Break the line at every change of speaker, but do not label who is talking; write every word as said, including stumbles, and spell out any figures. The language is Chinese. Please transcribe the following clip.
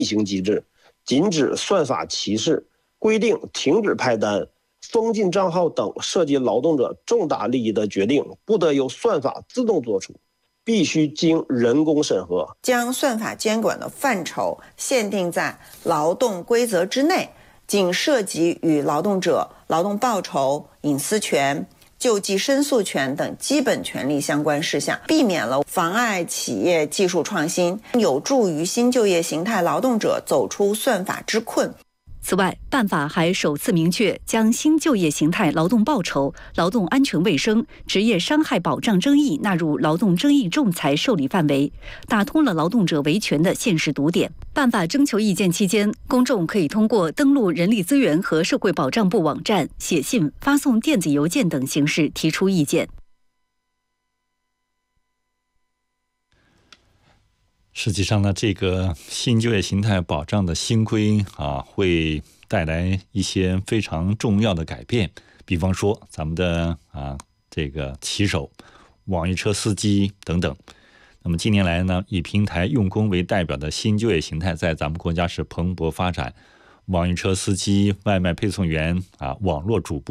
行机制，禁止算法歧视，规定停止派单、封禁账号等涉及劳动者重大利益的决定，不得由算法自动作出，必须经人工审核。
将算法监管的范畴限定在劳动规则之内，仅涉及与劳动者劳动报酬、隐私权、救济申诉权等基本权利相关事项，避免了妨碍企业技术创新，有助于新就业形态劳动者走出算法之困。
此外，办法还首次明确将新就业形态劳动报酬、劳动安全卫生、职业伤害保障争议纳入劳动争议仲裁受理范围，打通了劳动者维权的现实堵点。办法征求意见期间，公众可以通过登录人力资源和社会保障部网站、写信、发送电子邮件等形式提出意见。
实际上呢，这个新就业形态保障的新规啊，会带来一些非常重要的改变。比方说，咱们的啊这个骑手、网约车司机等等。那么近年来呢，以平台用工为代表的新就业形态在咱们国家是蓬勃发展。网约车司机、外卖配送员啊、网络主播。